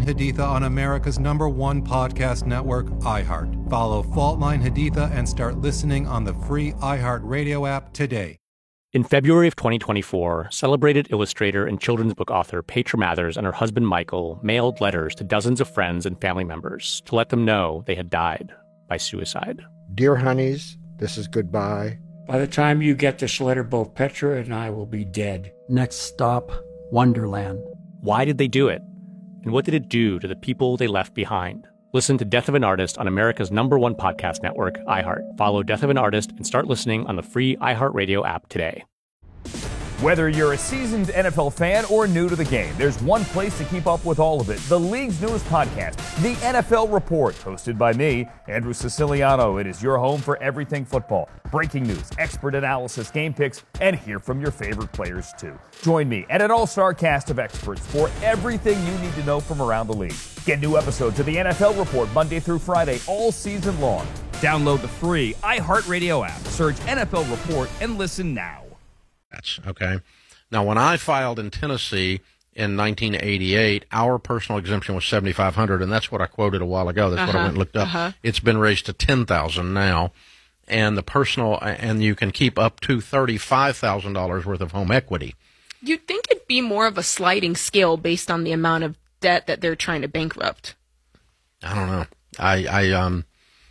Line Haditha on America's #1 podcast network, iHeart. Follow Fault Line Haditha and start listening on the free iHeart Radio app today. In February of 2024, celebrated illustrator and children's book author Petra Mathers and her husband Michael mailed letters to dozens of friends and family members to let them know they had died by suicide. Dear honeys, this is goodbye. By the time you get this letter, both Petra and I will be dead. Next stop, Wonderland. Why did they do it? And what did it do to the people they left behind? Listen to Death of an Artist on America's #1 podcast network, iHeart. Follow Death of an Artist and start listening on the free iHeart Radio app today. Whether you're a seasoned NFL fan or new to the game, there's one place to keep up with all of it. The league's newest podcast, The NFL Report, hosted by me, Andrew Siciliano. It is your home for everything football. Breaking news, expert analysis, game picks, and hear from your favorite players, too. Join me and an all-star cast of experts for everything you need to know from around the league. Get new episodes of The NFL Report Monday through Friday all season long. Download the free iHeartRadio app. Search NFL Report and listen now. Okay. Now, when I filed in Tennessee in 1988, our personal exemption was $7,500, and that's what I quoted a while ago. That's what I went and looked up. It's been raised to $10,000 now, and the personal, and you can keep up to $35,000 worth of home equity. You'd think it'd be more of a sliding scale based on the amount of debt that they're trying to bankrupt. I don't know.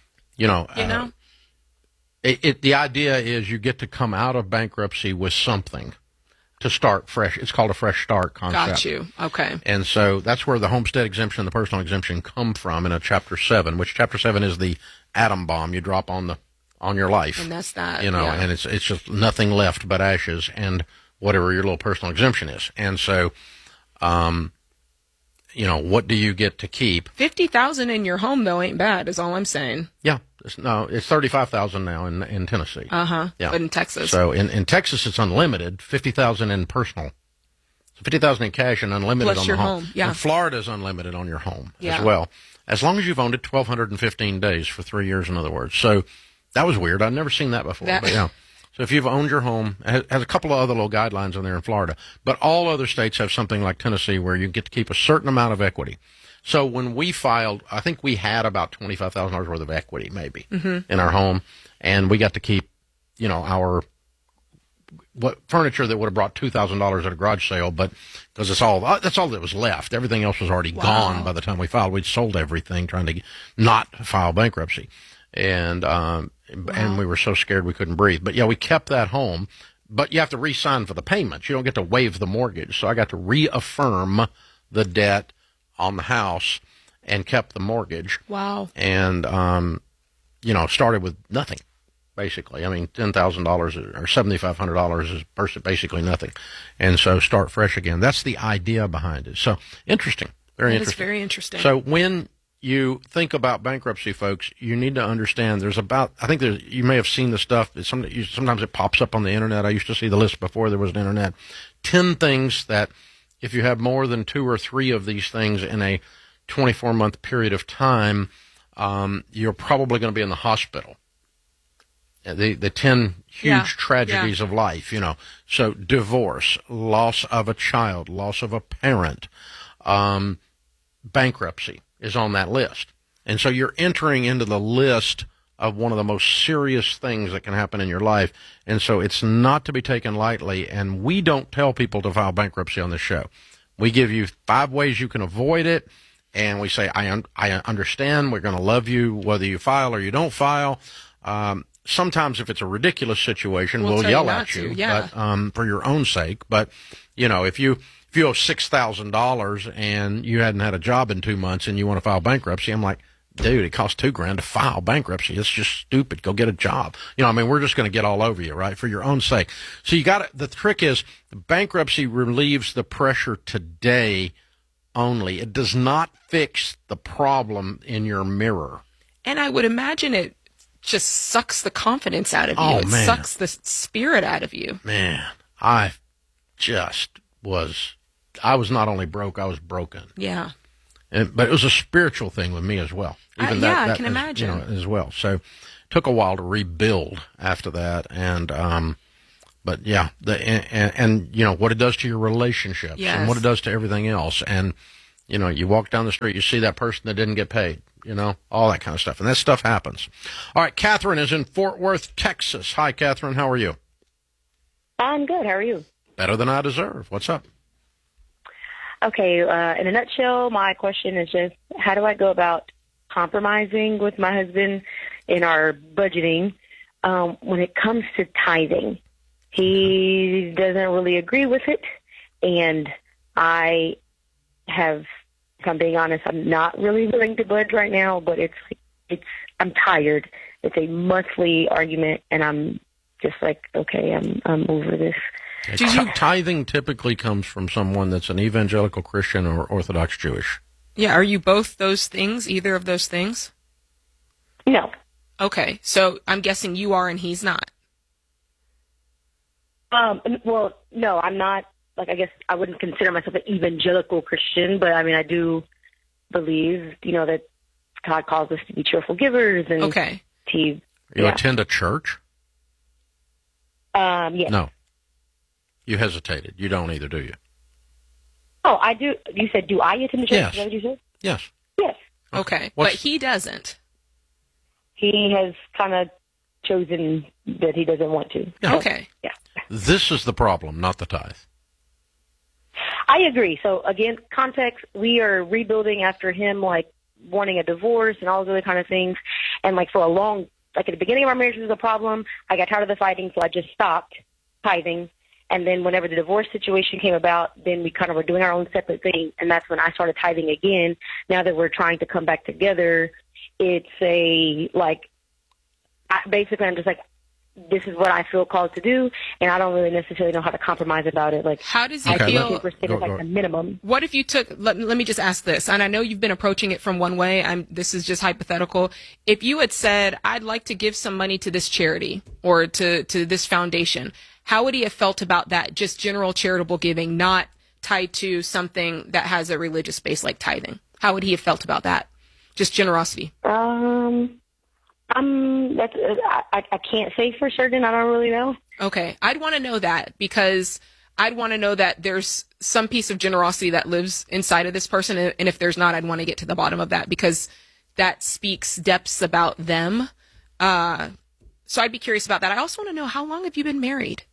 The idea is you get to come out of bankruptcy with something to start fresh. It's called a fresh start concept. Got you. Okay. And so that's where the homestead exemption and the personal exemption come from in a Chapter 7, which Chapter 7 is the atom bomb you drop on your life. And that's that. And it's just nothing left but ashes and whatever your little personal exemption is. And so, what do you get to keep? $50,000 in your home, though, ain't bad, is all I'm saying. Yeah. It's $35,000 now in Tennessee. Yeah. But in Texas. So in Texas, it's unlimited, $50,000 in personal. So $50,000 in cash and unlimited plus on your the home. Yeah. And Florida's unlimited on your home as well. As long as you've owned it 1,215 days for 3 years, in other words. So that was weird. I'd never seen that before. But yeah. So if you've owned your home, it has a couple of other little guidelines in there in Florida. But all other states have something like Tennessee where you get to keep a certain amount of equity. So when we filed, I think we had about $25,000 worth of equity, maybe, in our home, and we got to keep, our furniture that would have brought $2,000 at a garage sale, but because that's all that was left. Everything else was already gone by the time we filed. We'd sold everything, trying to not file bankruptcy, and we were so scared we couldn't breathe. But yeah, we kept that home, but you have to re-sign for the payments. You don't get to waive the mortgage. So I got to reaffirm the debt on the house and kept the mortgage. Wow. And, started with nothing, basically. I mean, $10,000 or $7,500 is basically nothing. And so start fresh again. That's the idea behind it. So interesting. Very interesting. It's very interesting. So when you think about bankruptcy, folks, you need to understand you may have seen the stuff. Sometimes it pops up on the internet. I used to see the list before there was an internet. 10 things that, if you have more than 2 or 3 of these things in a 24-month period of time, you're probably going to be in the hospital. The 10 huge tragedies of life, So divorce, loss of a child, loss of a parent, bankruptcy is on that list. And so you're entering into the list of one of the most serious things that can happen in your life. And so it's not to be taken lightly. And we don't tell people to file bankruptcy on this show. We give you 5 ways you can avoid it. And we say, I understand. We're going to love you whether you file or you don't file. Sometimes if it's a ridiculous situation, we'll yell at you, but, for your own sake. But, if you owe $6,000 and you hadn't had a job in 2 months and you want to file bankruptcy, I'm like, dude, it costs $2,000 to file bankruptcy. It's just stupid. Go get a job. We're just going to get all over you, right? For your own sake. So the trick is bankruptcy relieves the pressure today only. It does not fix the problem in your mirror. And I would imagine it just sucks the confidence out of you. It sucks the spirit out of you. Man, I was not only broke, I was broken. Yeah. But it was a spiritual thing with me as well. I can imagine. As well. So it took a while to rebuild after that. And, but yeah, what it does to your relationships and what it does to everything else. And, You know, you walk down the street, you see that person that didn't get paid, you know, all that kind of stuff. And that stuff happens. All right, Catherine is in Fort Worth, Texas. Hi, Catherine. How are you? I'm good. How are you? Better than I deserve. What's up? Okay, in a nutshell, my question is just, how do I go about compromising with my husband in our budgeting when it comes to tithing? He doesn't really agree with it, and I have, if I'm being honest, I'm not really willing to budge right now, but I'm tired. It's a monthly argument, and I'm just like, okay, I'm over this. Tithing typically comes from someone that's an evangelical Christian or Orthodox Jewish. Yeah, are you both those things, either of those things? No. Okay, so I'm guessing you are and he's not. Well, no, I'm not. Like, I guess I wouldn't consider myself an evangelical Christian, but I mean, I do believe, you know, that God calls us to be cheerful givers. And okay. You attend a church? Yes. No. You hesitated. You don't either, do you? Oh, I do. You said, do I attend the church? Yes. Is that what you said? Yes. Yes. Okay. But he doesn't. He has kind of chosen that he doesn't want to. Yeah. Okay. Yeah. This is the problem, not the tithe. I agree. So, again, context, we are rebuilding after him, like, wanting a divorce and all those other kind of things. And, like, for a long, like, at the beginning of our marriage, there was a problem. I got tired of the fighting, so I just stopped tithing. And then whenever the divorce situation came about, then we kind of were doing our own separate thing. And that's when I started tithing again. Now that we're trying to come back together, it's basically I'm just like, this is what I feel called to do, and I don't really necessarily know how to compromise about it. Like, how does he feel? Like the minimum. What if you took? Let me just ask this, and I know you've been approaching it from one way. This is just hypothetical. If you had said, "I'd like to give some money to this charity or to this foundation," how would he have felt about that? Just general charitable giving, not tied to something that has a religious base like tithing. How would he have felt about that? Just generosity. I can't say for certain. I don't really know. Okay. I'd want to know that, because I'd want to know that there's some piece of generosity that lives inside of this person. And if there's not, I'd want to get to the bottom of that, because that speaks depths about them. So I'd be curious about that. I also want to know, how long have you been married?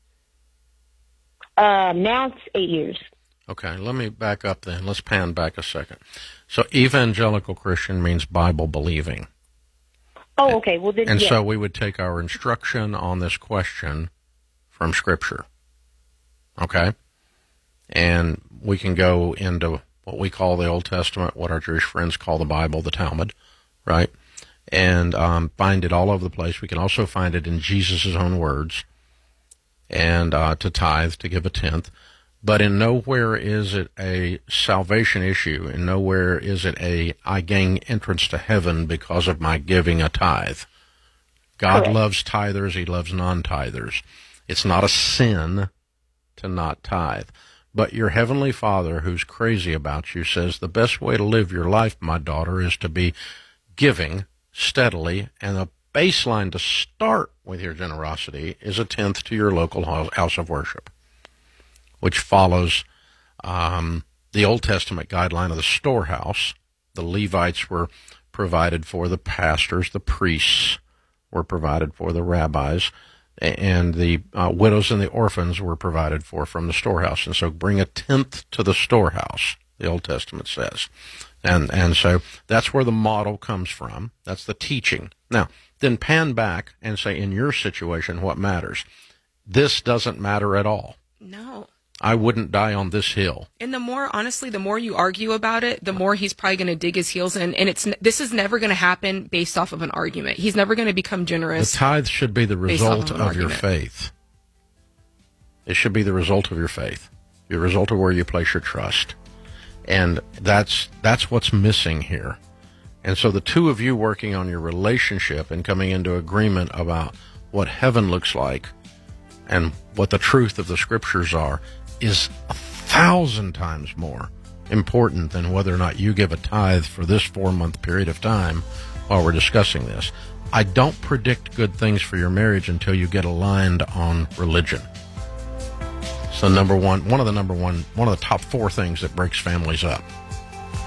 Now it's 8 years. Okay. Let me back up then. Let's pan back a second. So evangelical Christian means Bible believing. Oh, okay. Well, then, so we would take our instruction on this question from Scripture, okay? And we can go into what we call the Old Testament, what our Jewish friends call the Bible, the Talmud, right? And find it all over the place. We can also find it in Jesus' own words, and to tithe, to give a tenth. But in nowhere is it a salvation issue. In nowhere is it I gain entrance to heaven because of my giving a tithe. God loves tithers. He loves non-tithers. It's not a sin to not tithe. But your heavenly Father, who's crazy about you, says the best way to live your life, my daughter, is to be giving steadily. And the baseline to start with your generosity is a tenth to your local house of worship, which follows the Old Testament guideline of the storehouse. The Levites were provided for, the pastors, the priests were provided for, the rabbis, and the widows and the orphans were provided for from the storehouse. And so bring a tenth to the storehouse, the Old Testament says. And so that's where the model comes from. That's the teaching. Now, then pan back and say, in your situation, what matters? This doesn't matter at all. No. I wouldn't die on this hill. And the more you argue about it, the more he's probably going to dig his heels in. And this is never going to happen based off of an argument. He's never going to become generous. The tithe should be the result of your faith. It should be the result of your faith, the result of where you place your trust. And that's what's missing here. And so the two of you working on your relationship and coming into agreement about what heaven looks like and what the truth of the Scriptures are is 1,000 times more important than whether or not you give a tithe for this 4-month period of time while we're discussing this. I don't predict good things for your marriage until you get aligned on religion. So one of the top 4 things that breaks families up.